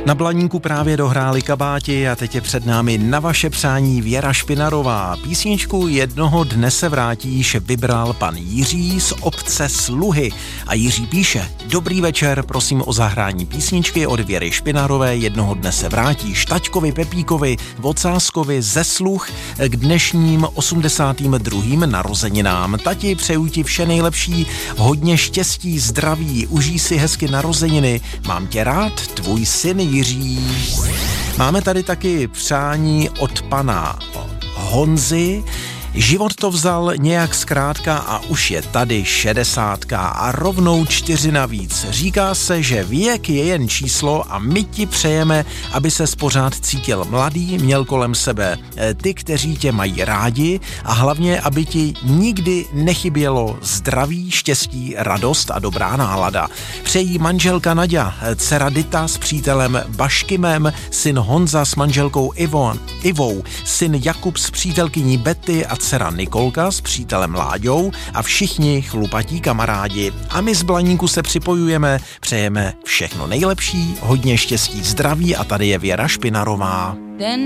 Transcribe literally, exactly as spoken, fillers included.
Na Blaníku právě dohráli kabáti a teď je před námi na vaše přání Věra Špinarová. Písničku Jednoho dne se vrátíš vybral pan Jiří z obce Sluhy. A Jiří píše: Dobrý večer, prosím o zahrání písničky od Věry Špinarové Jednoho dne se vrátíš taťkovi Pepíkovi Vocáskovi ze Sluh k dnešním osmdesátým druhým narozeninám. Tati, přeju ti vše nejlepší, hodně štěstí, zdraví, užij si hezky narozeniny. Mám tě rád, tvůj syn Jiří. Máme tady taky přání od pana Honzy. Život to vzal nějak zkrátka a už je tady šedesátka a rovnou čtyři navíc. Říká se, že věk je jen číslo a my ti přejeme, aby ses pořád cítil mladý, měl kolem sebe ty, kteří tě mají rádi a hlavně, aby ti nikdy nechybělo zdraví, štěstí, radost a dobrá nálada. Přejí manželka Naďa, dcera Dita s přítelem Baškymem, syn Honza s manželkou Ivon, Ivou, syn Jakub s přítelkyní Betty a dcera Nikolka s přítelem Láďou a všichni chlupatí kamarádi. A my z Blaníku se připojujeme, přejeme všechno nejlepší, hodně štěstí, zdraví a tady je Věra Špinarová.